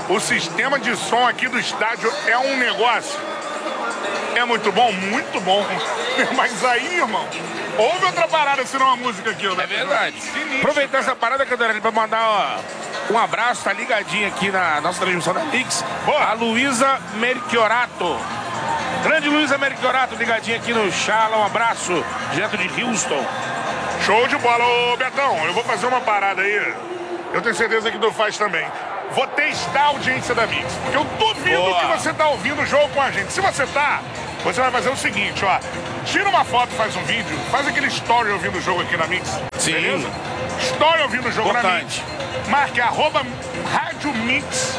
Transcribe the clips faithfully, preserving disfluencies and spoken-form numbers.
O sistema de som aqui do estádio é um negócio. É muito bom, muito bom. Mas aí, irmão, houve outra parada, se não uma música aqui, né? É verdade. Aproveitar essa parada, Cantarelli, pra mandar ó, um abraço, tá ligadinho aqui na nossa transmissão da Mix. Boa. A Luísa Merchiorato. Grande Luísa Merchiorato, ligadinha aqui no Chala. Um abraço, direto de Houston. Show de bola. Ô, Betão, eu vou fazer uma parada aí. Eu tenho certeza que tu faz também. Vou testar a audiência da Mix. Porque eu duvido Boa. que você tá ouvindo o jogo com a gente. Se você tá, você vai fazer o seguinte, ó. Tira uma foto, faz um vídeo, faz aquele story ouvindo o jogo aqui na Mix. Sim. Beleza? Story ouvindo o jogo Importante. na Mix. Marque arroba Rádio Mix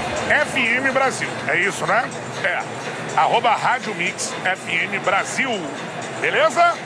F M Brasil. É isso, né? É. Arroba Rádio Mix F M Brasil. Beleza?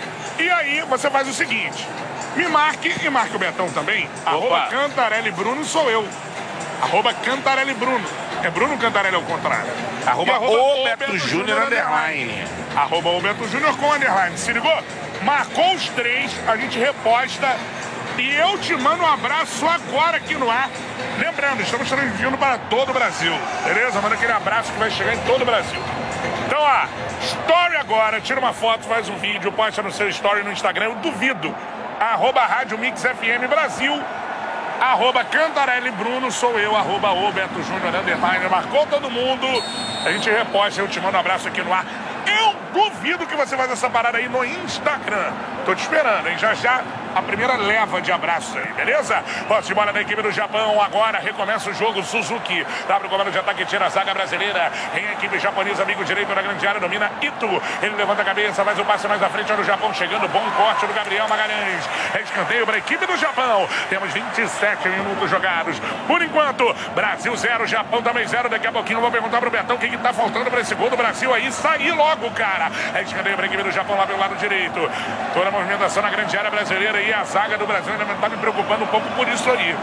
E aí você faz o seguinte. Me marque e marque o Betão também. Opa. Arroba Cantarelli Bruno sou eu. Arroba Cantarelli Bruno. É Bruno Cantarelli ao contrário. Arroba, arroba o Beto, Beto Júnior underline. Arroba o Beto Júnior com underline. Se ligou? Marcou os três, a gente reposta. E eu te mando um abraço agora aqui no ar. Lembrando, estamos transmitindo para todo o Brasil. Beleza? Manda aquele abraço que vai chegar em todo o Brasil. Então, ó, story agora. Tira uma foto, faz um vídeo, posta no seu story no Instagram. Eu duvido. Arroba Rádio Mix F M Brasil. Arroba Cantarelli Bruno, sou eu, arroba o Beto Júnior, underline, marcou todo mundo. A gente reposta, eu te mando um abraço aqui no ar. Eu duvido que você faça essa parada aí no Instagram. Tô te esperando, hein? Já já a primeira leva de abraços aí, beleza? Posse de bola da equipe do Japão. Agora recomeça o jogo. Suzuki abre o comando de ataque, tira a zaga brasileira. Em equipe japonesa, amigo direito na grande área, domina Ito. Ele levanta a cabeça, faz o passe mais à frente. Olha o Japão chegando. Bom corte do Gabriel Magalhães. É escanteio para a equipe do Japão. Temos vinte e sete minutos jogados. Por enquanto, Brasil zero, Japão também zero. Daqui a pouquinho eu vou perguntar pro Betão o que, que tá faltando para esse gol do Brasil aí. Sair logo, cara. É escanteio para a equipe do Japão lá pelo lado direito. Toda a movimentação na grande área brasileira. E a zaga do Brasil ainda tá me preocupando um pouco por isso aí.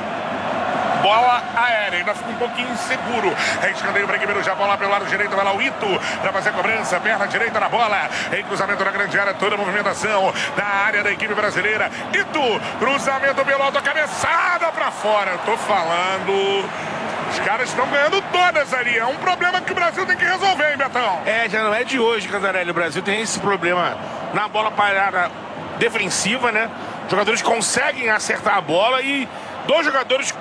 Bola aérea, ainda fica um pouquinho inseguro. É escanteio para a equipe do Japão lá pelo lado direito. Vai lá o Ito para fazer a cobrança. Perna direita na bola. Em cruzamento na grande área. Toda a movimentação na área da equipe brasileira. Ito, cruzamento pelo alto, cabeçada para fora. Eu tô falando. Os caras estão ganhando todas ali. É um problema que o Brasil tem que resolver, hein, Betão? É, já não é de hoje, Cantarelli. O Brasil tem esse problema na bola parada defensiva, né? Os jogadores conseguem acertar a bola e dois jogadores,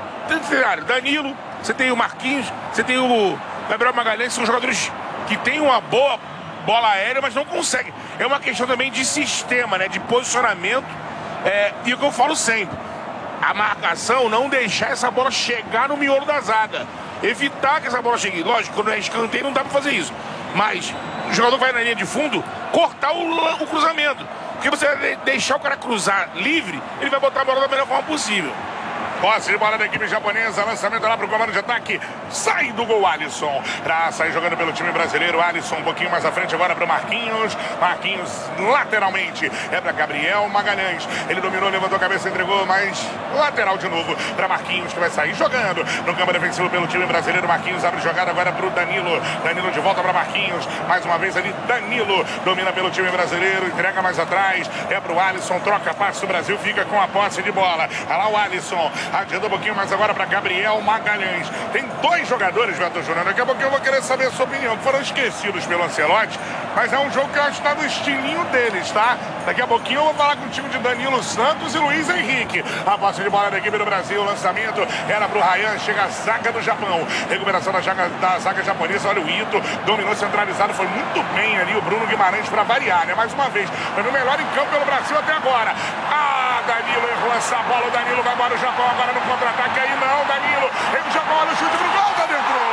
Danilo, você tem o Marquinhos, você tem o Gabriel Magalhães, são jogadores que têm uma boa bola aérea, mas não conseguem. É uma questão também de sistema, né? De posicionamento. É, e o que eu falo sempre, a marcação, não deixar essa bola chegar no miolo da zaga. Evitar que essa bola chegue. Lógico, quando é escanteio não dá pra fazer isso. Mas o jogador vai na linha de fundo, cortar o, o cruzamento. Porque você vai deixar o cara cruzar livre, ele vai botar a bola da melhor forma possível. Posse de bola da equipe japonesa, lançamento lá pro comando de ataque, sai do gol Alisson, pra sair jogando pelo time brasileiro. Alisson um pouquinho mais à frente agora pro Marquinhos, Marquinhos lateralmente, é pra Gabriel Magalhães, ele dominou, levantou a cabeça, entregou, mas lateral de novo pra Marquinhos, que vai sair jogando no campo defensivo pelo time brasileiro. Marquinhos abre jogada agora pro Danilo, Danilo de volta pra Marquinhos, mais uma vez ali Danilo, domina pelo time brasileiro, entrega mais atrás, é pro Alisson, troca passe, o Brasil fica com a posse de bola. Olha lá o Alisson, adianta um pouquinho mais agora para Gabriel Magalhães. Tem dois jogadores, Beto Júnior. Daqui a pouco eu vou querer saber a sua opinião. Foram esquecidos pelo Ancelotti, mas é um jogo que eu acho que está no estilinho deles, tá? Daqui a pouquinho eu vou falar com o time de Danilo Santos e Luiz Henrique. A posse de bola da equipe do Brasil. O lançamento era pro Ryan. Chega a zaga do Japão. Recuperação da zaga, da zaga japonesa. Olha o Ito. Dominou centralizado. Foi muito bem ali o Bruno Guimarães para variar, né? Mais uma vez. Foi o melhor em campo pelo Brasil até agora. Ah, Danilo errou essa bola. O Danilo vai embora o Japão agora no contra-ataque. Aí não, Danilo. Ele já bola o chute pro gol. Tá dentro.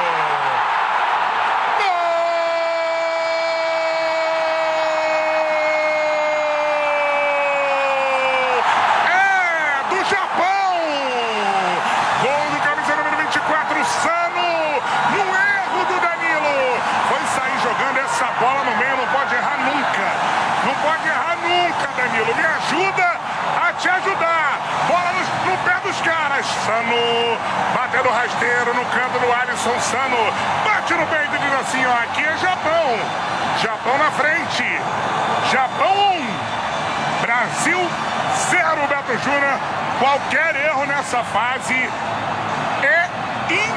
Bola no meio, não pode errar nunca. Não pode errar nunca, Danilo. Me ajuda a te ajudar. Bola no, no pé dos caras. Sano batendo rasteiro no canto do Alisson. Sano bate no peito e diz assim, ó, aqui é Japão. Japão na frente. Japão um. Brasil zero, Beto Júnior. Qualquer erro nessa fase é impedível.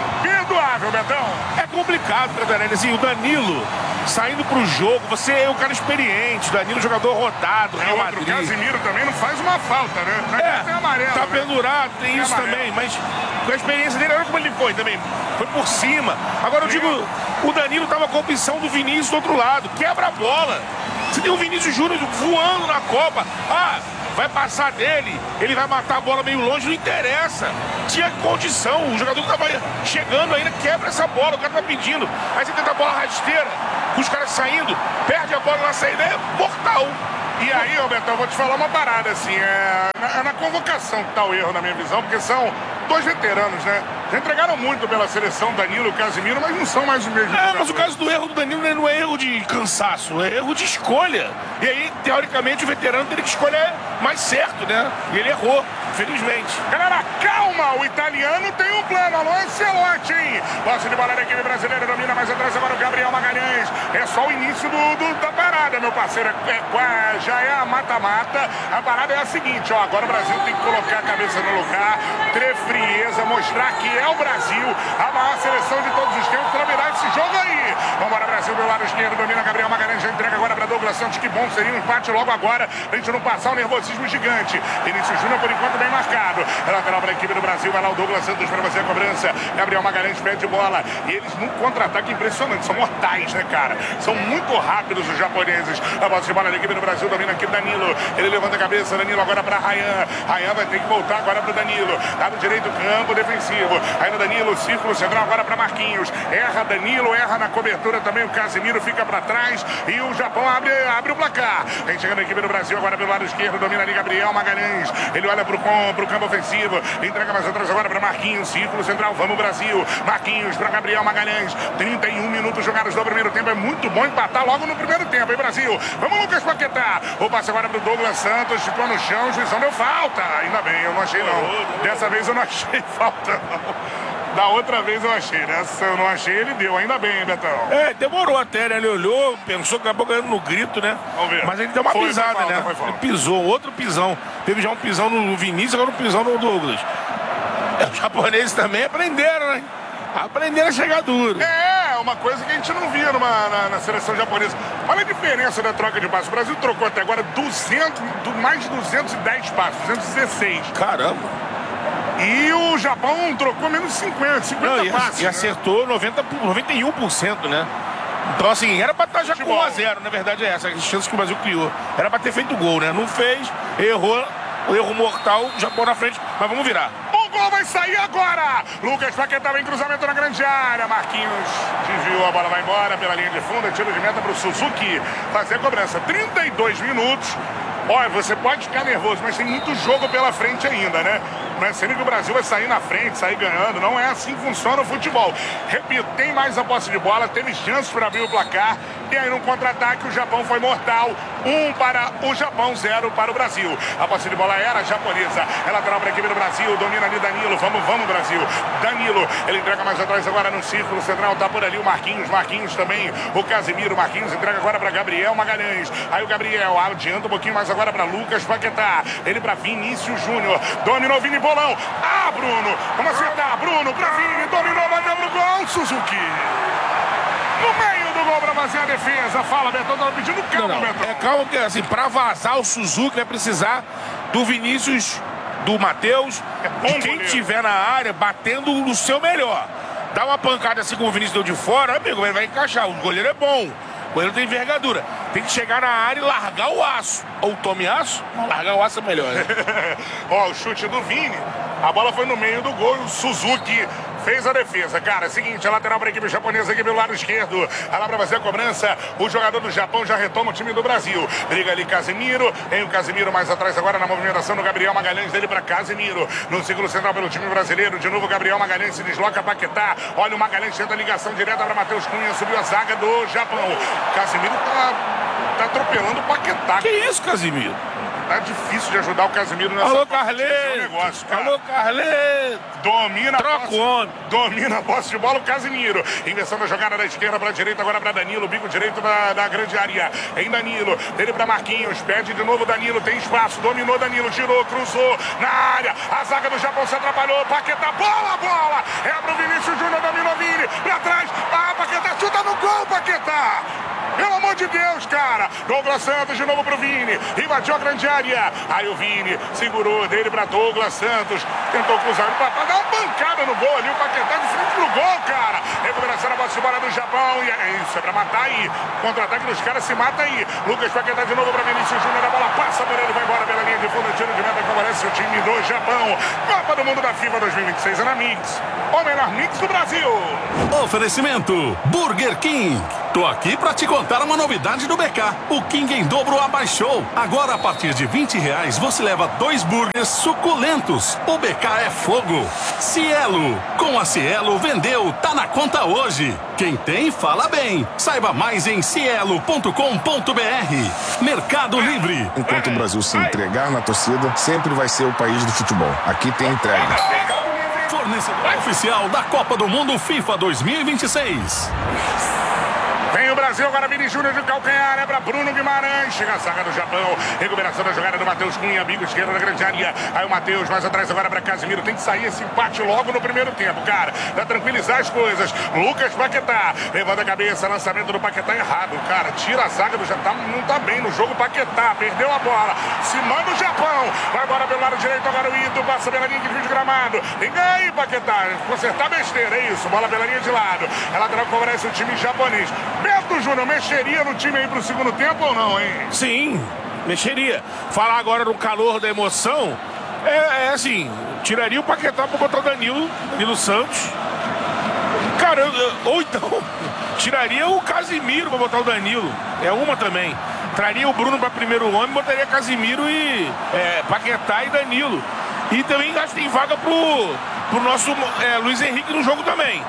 imperdoável, Betão. É complicado, Cantarelli. Assim, o Danilo saindo pro jogo, você é um cara experiente, Danilo jogador rodado, Real Madrid. O Casemiro também não faz uma falta, né? Mas é, tem amarelo, tá né? pendurado, tem, tem isso amarelo. Também, mas com a experiência dele, olha como ele foi também, foi por cima. Agora eu digo, o Danilo tava com a opção do Vinícius do outro lado, quebra a bola. Você tem o Vinícius Júnior voando na Copa, ah, vai passar dele, ele vai matar a bola meio longe, não interessa. Tinha condição, o jogador que tava chegando ainda quebra essa bola, o cara tá pedindo. Aí você tenta a bola rasteira, com os caras saindo, perde a bola na saída, é mortal. E aí, Roberto, eu vou te falar uma parada, assim, é na, na convocação que tá o erro, na minha visão, porque são dois veteranos, né? Já entregaram muito pela seleção, Danilo e Casemiro, mas não são mais os mesmos. É, mas o caso do erro do Danilo não é erro de cansaço, é erro de escolha. E aí, teoricamente, o veterano teria que escolher mais certo, né? E ele errou, felizmente. Galera, calma! O italiano tem um plano. Alô, Ancelotti, hein? Posse de bola da equipe brasileira, domina mais atrás agora o Gabriel Magalhães. É só o início do, do, da parada, meu parceiro. É, já é a mata-mata. A parada é a seguinte, ó. Agora o Brasil tem que colocar a cabeça no lugar, ter frieza, mostrar que é o Brasil, a maior seleção de todos os tempos, para virar esse jogo aí. Vambora, Brasil, do lado esquerdo, domina Gabriel Magalhães, já entrega agora para Douglas Santos. Que bom, seria um empate logo agora, pra gente não passar um nervosismo gigante. Vinícius Júnior, por enquanto, bem marcado. Lateral para a equipe do Brasil, vai lá o Douglas Santos para fazer a cobrança. Gabriel Magalhães pede bola. E eles num contra-ataque impressionante, são mortais, né, cara? São muito rápidos os japoneses. A bola de bola da equipe do Brasil, domina aqui o Danilo. Ele levanta a cabeça, Danilo agora para Rayan. Rayan vai ter que voltar agora para o Danilo. Lado direito, campo defensivo. Aí no Danilo, círculo central agora para Marquinhos. Erra Danilo, erra na cobertura também. O Casemiro fica para trás e o Japão abre, abre o placar. Vem chegando a equipe do Brasil agora pelo lado esquerdo. Domina ali Gabriel Magalhães. Ele olha para o campo ofensivo. Entrega mais atrás agora para Marquinhos. Círculo central, vamos Brasil. Marquinhos para Gabriel Magalhães. trinta e um minutos jogados no primeiro tempo. É muito bom empatar logo no primeiro tempo, hein, Brasil? Vamos, Lucas Paquetá. O passe agora para o Douglas Santos. Ficou no chão. O juizão deu falta. Ainda bem, eu não achei não. Dessa vez eu não achei falta não. Da outra vez eu achei, nessa eu não achei, ele deu, ainda bem, hein, Betão? É, demorou até, né? Ele olhou, pensou que acabou ganhando no grito, né? Vamos ver. Mas ele deu uma foi, pisada, foi falta, né? Foi falta. Ele pisou, outro pisão. Teve já um pisão no Vinícius, agora um pisão no Douglas. É, os japoneses também aprenderam, né? Aprenderam a chegar duro. É, uma coisa que a gente não via numa, na, na seleção japonesa. Olha a diferença da troca de passos. O Brasil trocou até agora duzentos, mais de duzentos e dez passos, duzentos e dezesseis. Caramba! E o Japão trocou menos de cinquenta, cinquenta Não, e, passos. E né? acertou noventa, noventa e um por cento, né? Então, assim, era pra estar já com um a zero, na verdade é essa, a chance que o Brasil criou. Era pra ter feito o gol, né? Não fez, errou, o erro mortal, o Japão na frente, mas vamos virar. O gol vai sair agora! Lucas Paquetá vem cruzamento na grande área. Marquinhos desviou, a bola vai embora pela linha de fundo, tiro de meta pro Suzuki fazer a cobrança. trinta e dois minutos. Olha, você pode ficar nervoso, mas tem muito jogo pela frente ainda, né? Não é sempre que o Brasil vai sair na frente, sair ganhando. Não é assim que funciona o futebol. Repito, tem mais a posse de bola, teve chances para abrir o placar. E aí, num contra-ataque, o Japão foi mortal. Um para o Japão, zero para o Brasil. A posse de bola era japonesa. É lateral para a equipe do Brasil. Domina ali Danilo. Vamos, vamos, Brasil. Danilo, ele entrega mais atrás agora no círculo central. Tá por ali o Marquinhos. Marquinhos também. O Casemiro. Marquinhos entrega agora para Gabriel Magalhães. Aí o Gabriel adianta um pouquinho mais agora para Lucas Paquetá. Ele para Vinícius Júnior. Dominou Vini Bolão. Ah, Bruno. Vamos acertar. Bruno para Vini. Dominou, bateu pro gol. Suzuki. No meio do gol para fazer a defesa. Fala, Betão, tava pedindo calma, não, não. Betão. É calma, porque assim, para vazar o Suzuki vai precisar do Vinícius, do Matheus, é de quem goleiro. tiver na área batendo no seu melhor. Dá uma pancada assim como o Vinícius deu de fora, amigo, ele vai encaixar. O goleiro é bom. O goleiro tem envergadura. Tem que chegar na área e largar o aço. Ou tome aço, largar o aço é melhor. Né? Ó, o chute do Vini. A bola foi no meio do gol e o Suzuki fez a defesa. Cara, é seguinte, a lateral para a equipe japonesa aqui pelo lado esquerdo. A lá para fazer a cobrança. O jogador do Japão já retoma o time do Brasil. Briga ali Casemiro. Tem o Casemiro mais atrás agora na movimentação do Gabriel Magalhães. Dele para Casemiro. No círculo central pelo time brasileiro. De novo Gabriel Magalhães se desloca Paquetá. Olha o Magalhães tenta a ligação direta para Matheus Cunha. Subiu a zaga do Japão. Casemiro tá, tá atropelando o Paquetá. Que isso, Casemiro? tá difícil de ajudar o Casemiro nessa Alô, parte. Esse é o Carleto! negócio, cara. Alô, Carleto! Domina a Troca posse, o homem. domina a posse de bola o Casemiro. Inversão da jogada da esquerda para a direita, agora para Danilo. Bico direito da, da grande área. Em Danilo. Ele para Marquinhos. Pede de novo Danilo. Tem espaço. Dominou Danilo. Tirou. Cruzou na área. A zaga do Japão se atrapalhou. Paquetá. Bola, bola. É pro Vinícius Júnior. Dominou Vini. Para trás. Ah, Paquetá. Chuta no gol, Paquetá. Pelo amor de Deus, cara. Douglas Santos de novo pro Vini. Invadiu a grande área. Aí o Vini segurou dele pra Douglas Santos. Tentou cruzar pra, pra dar uma pancada no gol ali. O Paquetá de frente pro gol, cara. Recuperação na bola de bola do Japão. E é isso, é pra matar aí. Contra-ataque dos caras, se mata aí. Lucas Paquetá de novo pra Vinícius Júnior. A bola passa por ele, vai embora pela linha de fundo. Tiro de meta, favorece o time do Japão. Copa do Mundo da FIFA dois mil e vinte e seis é na Mix. O melhor Mix do Brasil. Oferecimento Burger King. Tô aqui pra te contar uma novidade do B K. O King em dobro abaixou. Agora, a partir de vinte reais, você leva dois burgers suculentos. O B K é fogo. Cielo. Com a Cielo, vendeu. Tá na conta hoje. Quem tem, fala bem. Saiba mais em cielo ponto com ponto br. Mercado Livre. Enquanto o Brasil se entregar na torcida, sempre vai ser o país do futebol. Aqui tem entrega. Fornecedor oficial da Copa do Mundo FIFA dois mil e vinte e seis. Vem o Brasil, agora Vini Júnior de calcanhar, é pra Bruno Guimarães. Chega a zaga do Japão. Recuperação da jogada do Matheus Cunha, bico esquerdo da grande área. Aí o Matheus, mais atrás agora pra Casemiro. Tem que sair esse empate logo no primeiro tempo, cara. Pra tranquilizar as coisas. Lucas Paquetá, levanta a cabeça, lançamento do Paquetá errado, cara. Tira a zaga do Japão, não tá bem no jogo. Paquetá, perdeu a bola. Se manda o Japão. Vai agora pelo lado direito, agora o Ito, passa pela linha de vídeo gramado. Tem que aí, Paquetá. Consertar besteira, é isso. Bola pela linha de lado. A lateral favorece o time japonês. Beto Júnior, mexeria no time aí pro segundo tempo ou não, hein? Sim, mexeria. Falar agora no calor da emoção, é, é assim, tiraria o Paquetá pra botar o Danilo, Danilo Santos. Cara, eu, ou então, tiraria o Casemiro pra botar o Danilo. É uma também. Traria o Bruno pra primeiro homem, botaria Casemiro e é, Paquetá e Danilo. E também acho que tem vaga pro, pro nosso é, Luiz Henrique no jogo também.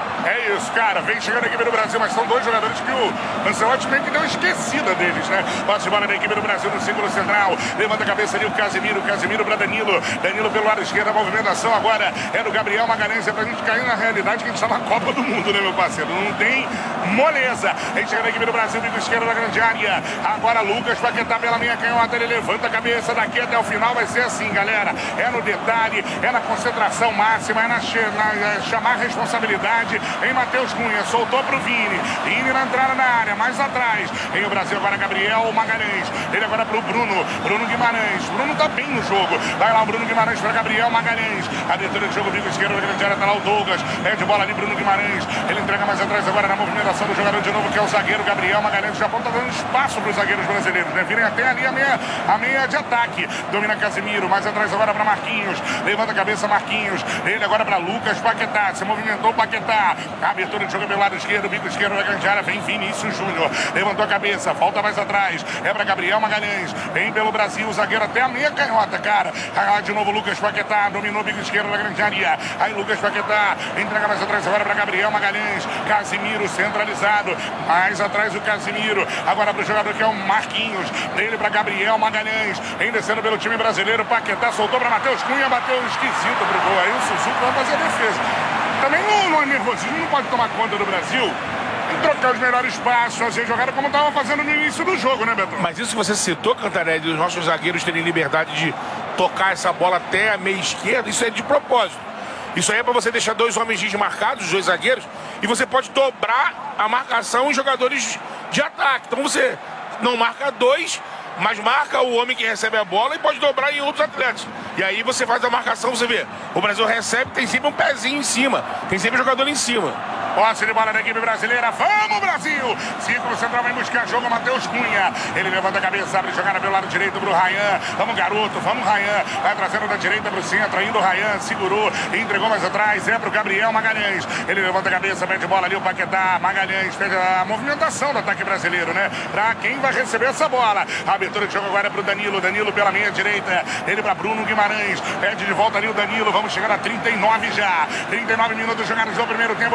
É isso, cara. Vem chegando a equipe do Brasil, mas são dois jogadores que o Ancelotti meio que deu esquecida deles, né? Bate de bola da equipe do Brasil no círculo central. Levanta a cabeça ali o Casemiro. Casemiro para Danilo. Danilo pelo lado esquerdo. A movimentação agora é do Gabriel Magalhães. É pra gente cair na realidade que a gente tá na Copa do Mundo, né, meu parceiro? Não tem moleza. Vem chegando a equipe do Brasil, bico esquerdo da grande área. Agora Lucas Paquetá pela minha canhota. Ele levanta a cabeça daqui até o final. Vai ser assim, galera. É no detalhe, é na concentração máxima, é na, na, na chamar responsabilidade. Em Matheus Cunha, soltou pro Vini. Vini na entrada na área, mais atrás. Em o Brasil agora Gabriel Magalhães. Ele agora pro Bruno. Bruno Guimarães. Bruno tá bem no jogo. Vai lá o Bruno Guimarães para Gabriel Magalhães. Abertura de jogo, bico esquerdo da grande área. Tá lá o Douglas. É de bola ali, Bruno Guimarães. Ele entrega mais atrás agora na movimentação do jogador de novo, que é o zagueiro Gabriel Magalhães. O Japão tá dando espaço pros zagueiros brasileiros, né? Virem até ali a meia, a meia de ataque. Domina Casemiro. Mais atrás agora para Marquinhos. Levanta a cabeça, Marquinhos. Ele agora para Lucas Paquetá. Se movimentou Paquetá. Abertura de jogo pelo lado esquerdo, bico esquerdo da grande área, vem Vinícius Júnior, levantou a cabeça, volta mais atrás, é pra Gabriel Magalhães, vem pelo Brasil, o zagueiro até a meia canhota, cara. Aí de novo Lucas Paquetá, dominou o bico esquerdo da grande área, aí Lucas Paquetá, entrega mais atrás agora pra Gabriel Magalhães, Casemiro centralizado, mais atrás o Casemiro, agora pro jogador que é o Marquinhos, dele pra Gabriel Magalhães, vem descendo pelo time brasileiro, Paquetá soltou pra Matheus Cunha, bateu esquisito pro gol, aí o Suzuki vai fazer a defesa. Também não, não é nervosismo, não pode tomar conta do Brasil e trocar os melhores passos, fazer jogada como estava fazendo no início do jogo, né, Beto? Mas isso que você citou, Cantarelli, dos nossos zagueiros terem liberdade de tocar essa bola até a meia esquerda, isso é de propósito. Isso aí é para você deixar dois homens desmarcados, dois zagueiros, e você pode dobrar a marcação em jogadores de ataque. Então você não marca dois, mas marca o homem que recebe a bola e pode dobrar em outros atletas. E aí você faz a marcação, você vê, o Brasil recebe, tem sempre um pezinho em cima, tem sempre um jogador em cima. Posse de bola da equipe brasileira. Vamos, Brasil! Círculo central vai buscar jogo. Matheus Cunha. Ele levanta a cabeça, abre jogada pelo lado direito pro Ryan. Vamos, garoto. Vamos, Ryan. Vai trazendo da direita pro centro. Indo o Ryan. Segurou. Entregou mais atrás. É pro Gabriel Magalhães. Ele levanta a cabeça, mete bola ali. O Paquetá. Magalhães. Fez a movimentação do ataque brasileiro, né? Pra quem vai receber essa bola. A abertura de jogo agora é pro Danilo. Danilo pela meia direita. Ele pra Bruno Guimarães. Pede de volta ali o Danilo. Vamos chegar a trinta e nove já. trinta e nove minutos jogados no primeiro tempo. Tá um a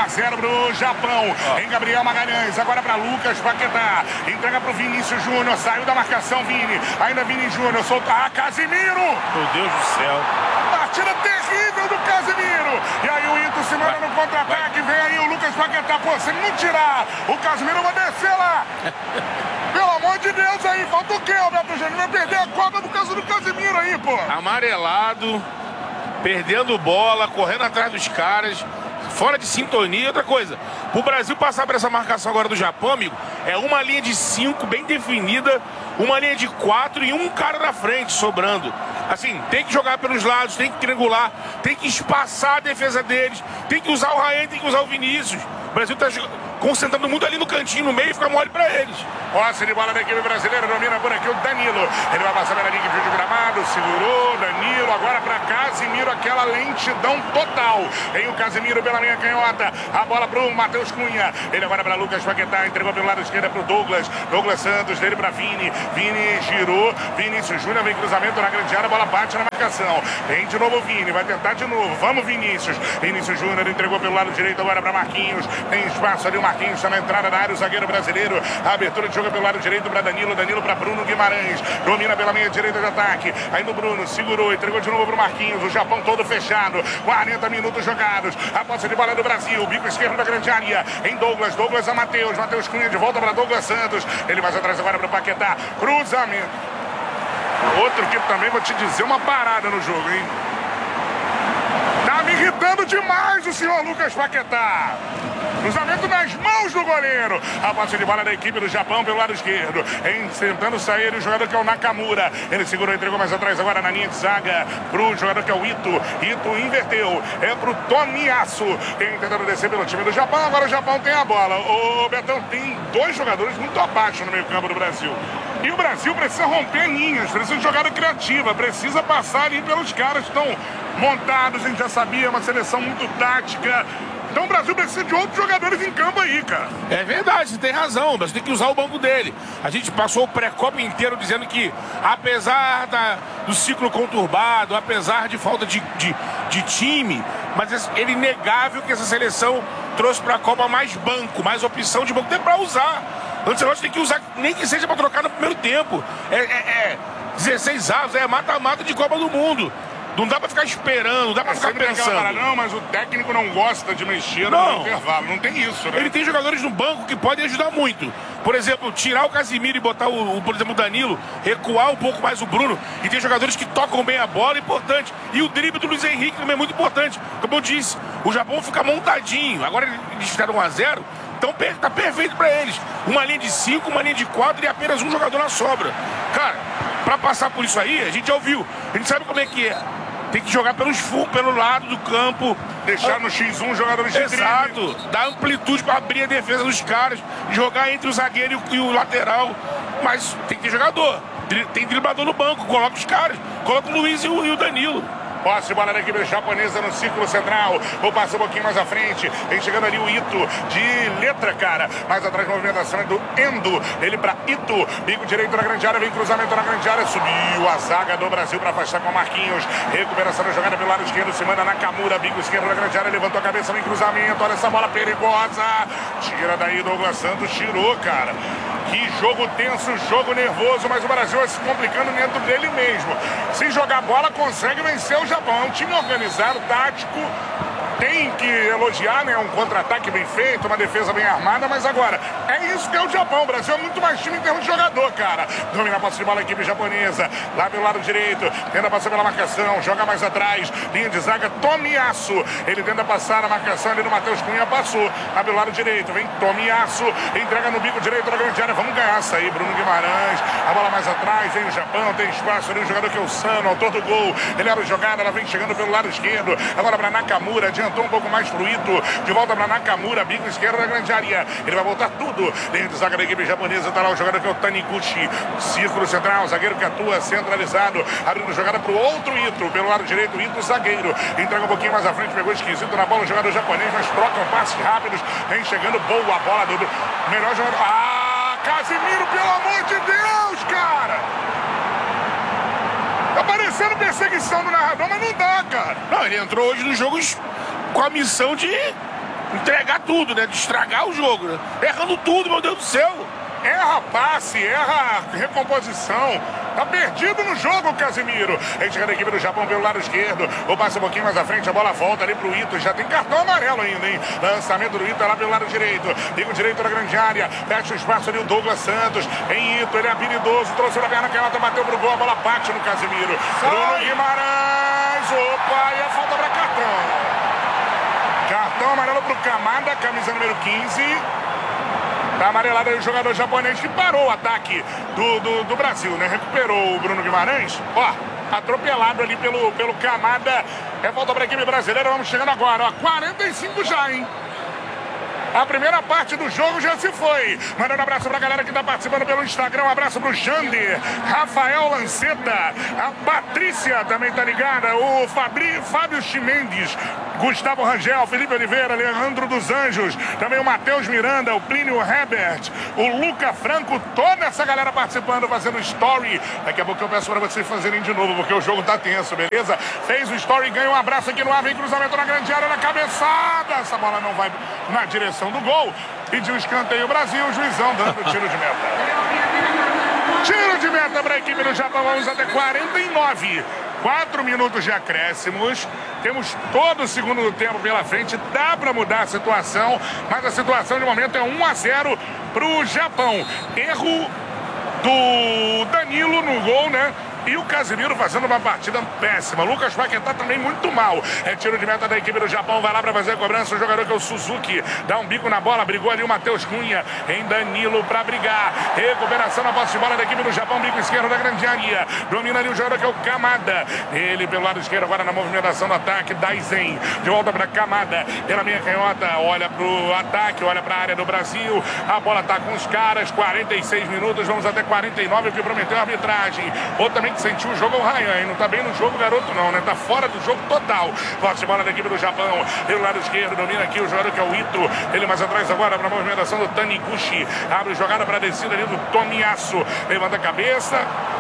a zero pro Japão. Oh. Em Gabriel Magalhães, agora para Lucas Paquetá. Entrega pro Vinícius Júnior, saiu da marcação Vini. Ainda Vini Júnior, solta a Casimiro. Meu Deus do céu. Partida terrível do Casimiro. E aí o Ito se manda no contra-ataque. Vem aí o Lucas Paquetá. Pô, se não tirar o Casimiro, eu vou descer lá. Pelo amor de Deus aí. Falta o quê, Alberto Júnior? Vai perder a Copa por causa do Casimiro aí, pô. Amarelado, perdendo bola, correndo atrás dos caras. Fora de sintonia. Outra coisa, o Brasil passar por essa marcação agora do Japão, amigo, é uma linha de cinco bem definida, uma linha de quatro e um cara na frente sobrando. Assim, tem que jogar pelos lados, tem que triangular, tem que espaçar a defesa deles, tem que usar o Raen, tem que usar o Vinícius. O Brasil tá concentrando muito ali no cantinho, no meio, e fica mole pra eles. Posse de bola da equipe brasileira, domina por aqui o Danilo. Ele vai passar pela linha de gramado, segurou, Danilo, agora pra Casimiro, aquela lentidão total. Em o Casimiro pela linha canhota, a bola pro Matheus Cunha. Ele agora pra Lucas Paquetá, entregou pelo lado esquerdo pro Douglas. Douglas Santos, dele pra Vini. Vini girou, Vinícius Júnior, vem cruzamento na grande área, a bola bate na marcação. Vem de novo o Vini, vai tentar de novo. Vamos, Vinícius. Vinícius Júnior entregou pelo lado direito agora pra Marquinhos. Tem espaço ali, o Marquinhos está na entrada da área, o zagueiro brasileiro. A abertura de jogo pelo lado direito para Danilo, Danilo para Bruno Guimarães. Domina pela meia direita de ataque. Aí no Bruno, segurou, entregou de novo para o Marquinhos. O Japão todo fechado. quarenta minutos jogados. A posse de bola do Brasil. Bico esquerdo da grande área. Em Douglas, Douglas a Matheus. Matheus Cunha de volta para Douglas Santos. Ele vai atrás agora para o Paquetá. Cruzamento. Outro que também vou te dizer uma parada no jogo, hein? Tá me irritando demais o senhor Lucas Paquetá. Cruzamento nas mãos do goleiro. A posse de bola da equipe do Japão pelo lado esquerdo. Em, tentando sair o jogador que é o Nakamura. Ele segurou, entregou mais atrás agora na linha de zaga. Pro jogador que é o Ito. Ito inverteu. É pro Tomiyasu. Tentando descer pelo time do Japão. Agora o Japão tem a bola. O Betão tem dois jogadores muito abaixo no meio campo do Brasil. E o Brasil precisa romper linhas. Precisa de jogada criativa. Precisa passar ali pelos caras que estão montados. A gente já sabia. Uma seleção muito tática. Então o Brasil precisa de outros jogadores em campo aí, cara. É verdade, você tem razão. O Brasil tem que usar o banco dele. A gente passou o pré-copa inteiro dizendo que, apesar da, do ciclo conturbado, apesar de falta de, de, de time, mas é inegável que essa seleção trouxe para a Copa mais banco, mais opção de banco. Tem para usar. Antes você tem que usar, nem que seja para trocar no primeiro tempo. É, é, é dezesseis avos, é mata-mata de Copa do Mundo. Não dá pra ficar esperando, não dá pra é ficar pensando. Cara, não, mas o técnico não gosta de mexer no intervalo. Não tem isso, né? Ele tem jogadores no banco que podem ajudar muito. Por exemplo, tirar o Casimiro e botar, o, o, por exemplo, o Danilo, recuar um pouco mais o Bruno. E tem jogadores que tocam bem a bola, é importante. E o drible do Luiz Henrique também é muito importante. Como eu disse, o Japão fica montadinho. Agora eles ficaram um a zero. Então tá perfeito pra eles. Uma linha de cinco, uma linha de quatro e apenas um jogador na sobra. Cara, pra passar por isso aí, a gente já ouviu. A gente sabe como é que é. Tem que jogar pelos full, pelo lado do campo. Deixar no xis um jogadores de drible. Exato. Dar amplitude para abrir a defesa dos caras. Jogar entre o zagueiro e o lateral. Mas tem que ter jogador. Tem driblador no banco. Coloca os caras. Coloca o Luiz e o, e o Danilo. Posse de bola da equipe japonesa no círculo central. Vou passar um pouquinho mais à frente. Vem chegando ali o Ito de letra, cara. Mais atrás, movimentação é do Endo. Ele pra Ito. Bico direito na grande área. Vem cruzamento na grande área. Subiu a zaga do Brasil para afastar com o Marquinhos. Recuperação da jogada pelo lado esquerdo. Se manda Nakamura. Bico esquerdo na grande área. Levantou a cabeça. Vem cruzamento. Olha essa bola perigosa. Tira daí Douglas Santos. Tirou, cara. Que jogo tenso, jogo nervoso, mas o Brasil vai se complicando dentro dele mesmo. Se jogar bola, consegue vencer o Japão. É um time organizado, tático. Tem que elogiar, né? Um contra-ataque bem feito, uma defesa bem armada, mas agora, é isso que é o Japão. O Brasil é muito mais time em termos de jogador, cara. Domina a posse de bola a equipe japonesa. Lá pelo lado direito, tenta passar pela marcação, joga mais atrás. Linha de zaga, Tomiyasu. Ele tenta passar a marcação ali no Matheus Cunha, passou. Lá pelo lado direito, vem Tomiyasu. Entrega no bico direito da grande área. Vamos ganhar essa aí, Bruno Guimarães. A bola mais atrás, vem o Japão, tem espaço ali. O jogador que é o Sano, autor do gol. Ele abre a jogada, ela vem chegando pelo lado esquerdo. Agora para Nakamura, adiantou um pouco mais pro Ito, de volta para Nakamura, bico esquerdo da grande área, ele vai voltar tudo, linha de zaga da equipe japonesa, tá lá o jogador que é o Taniguchi, círculo central, zagueiro que atua centralizado, abrindo jogada pro outro Ito, pelo lado direito, Ito zagueiro, entrega um pouquinho mais à frente, pegou esquisito na bola, o jogador japonês, mas trocam passes rápidos, vem chegando, boa bola do melhor jogador, ah, Casimiro, pelo amor de Deus, cara! Tá parecendo perseguição do narrador, mas não dá, cara. Não, ele entrou hoje nos jogos com a missão de entregar tudo, né? De estragar o jogo, né? Errando tudo, meu Deus do céu. Erra passe, erra recomposição. Tá perdido no jogo, Casimiro. Aí chega a equipe do Japão pelo lado esquerdo. O passe um pouquinho mais à frente, a bola volta ali pro Ito. Já tem cartão amarelo ainda, hein? Lançamento do Ito lá pelo lado direito. Liga o direito da grande área. Fecha o espaço ali o Douglas Santos. Em Ito, ele é habilidoso. Trouxe na perna, canhota, bateu pro gol. A bola bate no Casimiro. Bruno Guimarães. Opa, e a falta pra cartão. Cartão amarelo pro Kamada, camisa número quinze. Tá amarelado aí o jogador japonês que parou o ataque do, do, do Brasil, né? Recuperou o Bruno Guimarães. Ó, atropelado ali pelo, pelo Kamada. É volta para a equipe brasileira. Vamos chegando agora, ó. quarenta e cinco já, hein? A primeira parte do jogo já se foi. Mandando um abraço pra galera que tá participando pelo Instagram. Um abraço pro Jander, Rafael Lanceta, a Patrícia também tá ligada, o Fabri, Fábio Chimendes, Gustavo Rangel, Felipe Oliveira, Leandro dos Anjos, também o Matheus Miranda, o Plínio Herbert, o Luca Franco, toda essa galera participando, fazendo story. Daqui a pouco eu peço pra vocês fazerem de novo, porque o jogo tá tenso, beleza? Fez o story, ganha um abraço aqui no ar, vem cruzamento na grande área, na cabeçada. Essa bola não vai na direção do gol. Pediu escanteio o Brasil, o juizão dando tiro de meta. Tiro de meta para a equipe do Japão. Vamos até quarenta e nove. Quatro minutos de acréscimos. Temos todo o segundo tempo pela frente. Dá para mudar a situação, mas a situação de momento é um a zero para o Japão. Erro do Danilo no gol, né? E o Casimiro fazendo uma partida péssima. Lucas Paquetá também muito mal. É tiro de meta da equipe do Japão. Vai lá para fazer a cobrança. O jogador que é o Suzuki. Dá um bico na bola. Brigou ali o Matheus Cunha. Em Danilo para brigar. Recuperação na posse de bola da equipe do Japão. Bico esquerdo da grande área. Domina ali o jogador que é o Kamada. Ele pelo lado esquerdo agora na movimentação do ataque. Daizen. De volta para Kamada. Pela meia canhota. Olha pro ataque. Olha para a área do Brasil. A bola tá com os caras. quarenta e seis minutos. Vamos até quarenta e nove. O que prometeu a arbitragem. Ou também que sentiu o jogo é o Ryan, hein? Não tá bem no jogo, garoto, não, né? Tá fora do jogo total. Posse de bola da equipe do Japão. Pelo lado esquerdo, domina aqui o jogador que é o Ito. Ele mais atrás agora para a movimentação do Taniguchi. Abre jogada para a descida ali do Tomiyasu. Levanta a cabeça.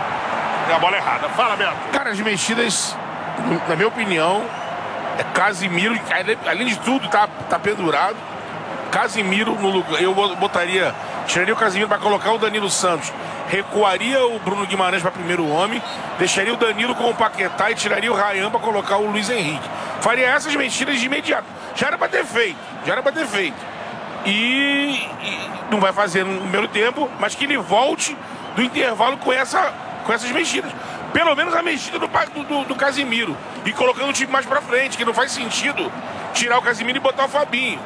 E a bola errada. Fala, Beto. Cara, as mexidas, na minha opinião, é Casimiro. Além de tudo, tá, tá pendurado. Casimiro no lugar. Eu botaria. Tiraria o Casimiro para colocar o Danilo Santos. Recuaria o Bruno Guimarães para primeiro homem. Deixaria o Danilo com o Paquetá e tiraria o Ryan para colocar o Luiz Henrique. Faria essas mexidas de imediato. Já era para ter feito. Já era para ter feito. E, e não vai fazer no primeiro tempo, mas que ele volte do intervalo com, essa, com essas mexidas. Pelo menos a mexida do, do, do Casimiro. E colocando o time mais para frente, que não faz sentido tirar o Casimiro e botar o Fabinho.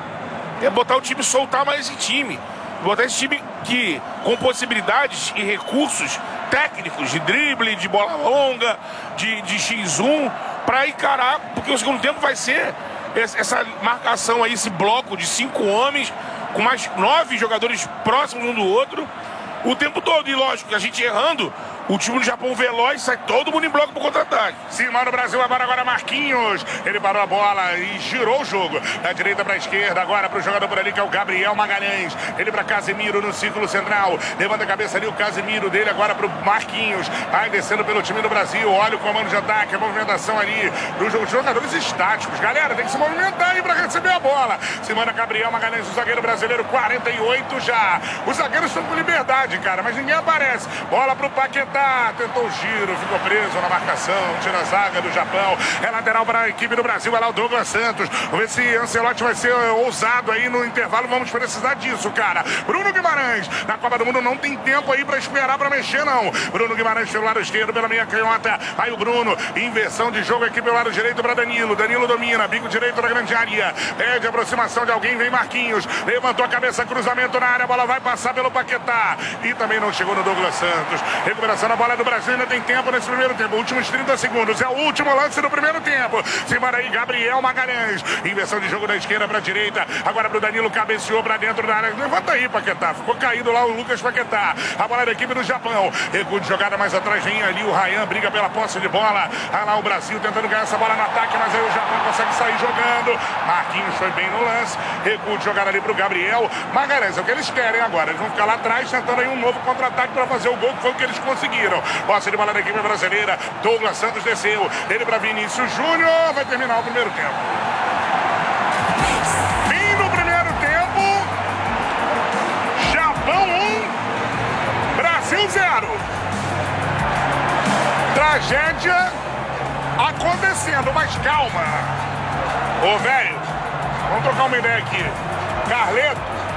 É botar o time, soltar mais esse time. Botar esse time que, com possibilidades e recursos técnicos, de drible, de bola longa, de, de xis um, para encarar, porque o segundo tempo vai ser essa marcação aí, esse bloco de cinco homens, com mais nove jogadores próximos um do outro, o tempo todo. E lógico, a gente errando, o time do Japão veloz, sai todo mundo em bloco pro contra-ataque. Cima do Brasil, agora, agora Marquinhos. Ele parou a bola e girou o jogo. Da direita pra esquerda, agora pro jogador por ali que é o Gabriel Magalhães. Ele pra Casimiro no círculo central. Levanta a cabeça ali o Casimiro dele agora pro Marquinhos. Vai descendo pelo time do Brasil. Olha o comando de ataque, a movimentação ali dos jogadores estáticos. Galera, tem que se movimentar aí pra receber a bola. Se manda Gabriel Magalhães, o zagueiro brasileiro, quarenta e oito já. Os zagueiros estão com liberdade, cara, mas ninguém aparece. Bola pro Paquetá. Tentou o giro, ficou preso na marcação, tira a zaga do Japão. É lateral para a equipe do Brasil, vai lá o Douglas Santos. Vamos ver se Ancelotti vai ser ousado aí no intervalo. Vamos precisar disso, cara. Bruno Guimarães, na Copa do Mundo não tem tempo aí para esperar para mexer, não. Bruno Guimarães pelo lado esquerdo, pela minha canhota. Aí o Bruno, inversão de jogo aqui pelo lado direito para Danilo. Danilo domina, bico direito da grande área. Pede aproximação de alguém, vem Marquinhos. Levantou a cabeça, cruzamento na área, a bola vai passar pelo Paquetá. E também não chegou no Douglas Santos. Recuperação na bola do Brasil, ainda tem tempo nesse primeiro tempo. Últimos trinta segundos, é o último lance do primeiro tempo. Simbora aí, Gabriel Magalhães. Inversão de jogo da esquerda para a direita. Agora pro Danilo, cabeceou para dentro da área. Levanta aí, Paquetá. Ficou caído lá o Lucas Paquetá. A bola da equipe do Japão. Recuo de jogada mais atrás, vem ali o Ryan, briga pela posse de bola. Aí lá o Brasil tentando ganhar essa bola no ataque, mas aí o Japão consegue sair jogando. Marquinhos foi bem no lance. Recuo de jogada ali pro Gabriel Magalhães. É o que eles querem agora. Eles vão ficar lá atrás tentando aí um novo contra-ataque para fazer o gol, que foi o que eles conseguiram. Posse de bola da equipe brasileira. Douglas Santos desceu. Ele para Vinícius Júnior. Vai terminar o primeiro tempo. zero. Tragédia acontecendo, mas calma. Ô, velho, vamos trocar uma ideia aqui. Carleto,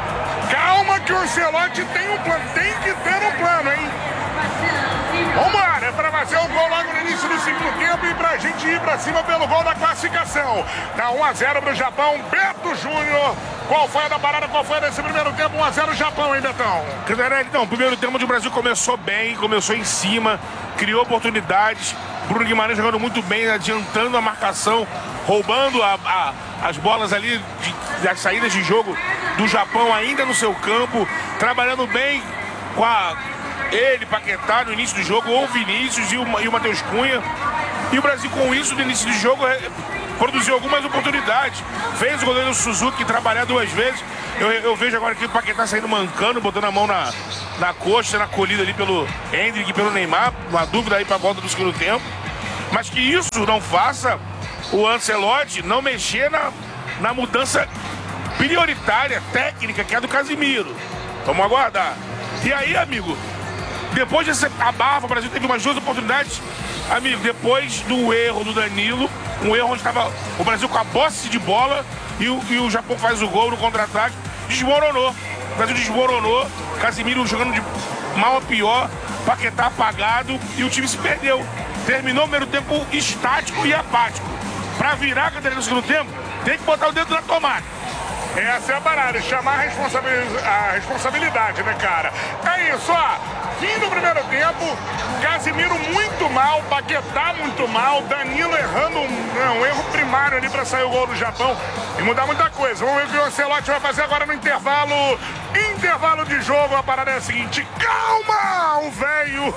calma que o Ancelotti tem um plano, tem que ter um plano, hein? Vambora, é pra fazer o gol logo no início do segundo tempo e pra gente ir pra cima pelo gol da classificação. Tá um a zero pro Japão, Beto Júnior. Qual foi a da parada, qual foi desse primeiro tempo? um a zero Japão, hein, Betão? Então, o primeiro tempo o Brasil começou bem, começou em cima, criou oportunidades. Bruno Guimarães jogando muito bem, adiantando a marcação, roubando a, a, as bolas ali de, das saídas de jogo do Japão ainda no seu campo, trabalhando bem com a, ele, Paquetá, no início do jogo, ou o Vinícius e o, e o Matheus Cunha. E o Brasil, com isso, no início do jogo, é, produziu algumas oportunidades. Fez o goleiro Suzuki trabalhar duas vezes. Eu, eu vejo agora aqui o Paquetá saindo mancando, botando a mão na, na coxa, na colhida ali pelo Hendrick e pelo Neymar. Uma dúvida aí para a volta do segundo tempo. Mas que isso não faça o Ancelotti não mexer na, na mudança prioritária, técnica, que é a do Casimiro. Vamos aguardar. E aí, amigo, depois dessa abafa, o Brasil teve umas duas oportunidades. Amigo, depois do erro do Danilo, um erro onde estava o Brasil com a posse de bola e o, e o Japão faz o gol no contra-ataque, desmoronou. O Brasil desmoronou, Casimiro jogando de mal a pior, Paquetá apagado e o time se perdeu. Terminou o primeiro tempo estático e apático. Pra virar a cadeira no segundo tempo, tem que botar o dedo na tomada. Essa é a parada, chamar a, responsabilidade, a responsabilidade, né, cara? É isso, ó. Fim do primeiro tempo, Casimiro muito mal, Paquetá muito mal, Danilo errando um, um erro primário ali pra sair o gol do Japão e mudar muita coisa. Vamos ver o que o Ancelotti vai fazer agora no intervalo. Intervalo de jogo, a parada é a seguinte: calma, o velho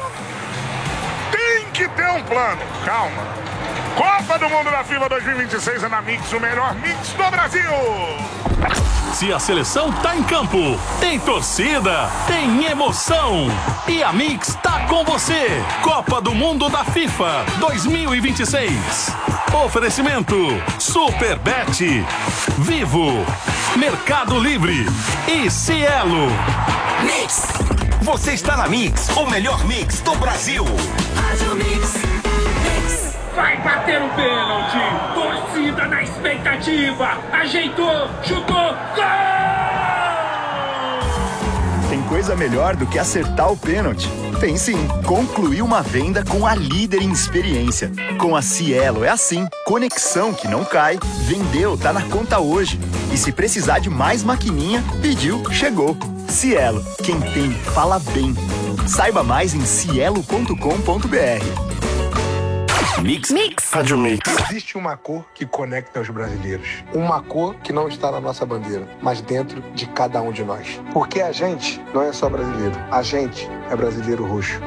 tem que ter um plano, calma. Copa do Mundo da FIFA dois mil e vinte e seis é na Mix, o melhor mix do Brasil. Se a seleção tá em campo, tem torcida, tem emoção. E a Mix tá com você. Copa do Mundo da FIFA dois mil e vinte e seis. Oferecimento Superbet, Vivo, Mercado Livre e Cielo. Mix. Você está na Mix, o melhor mix do Brasil. Rádio Mix. Mix. Vai bater o pênalti. Torcida na expectativa. Ajeitou, chutou, gol! Tem coisa melhor do que acertar o pênalti. Tem sim. Concluir uma venda com a líder em experiência. Com a Cielo é assim. Conexão que não cai. Vendeu, tá na conta hoje. E se precisar de mais maquininha, pediu, chegou. Cielo. Quem tem, fala bem. Saiba mais em cielo ponto com ponto br. Mix. Mix. Rádio Mix. Existe uma cor que conecta os brasileiros. Uma cor que não está na nossa bandeira, mas dentro de cada um de nós. Porque a gente não é só brasileiro. A gente é brasileiro roxo.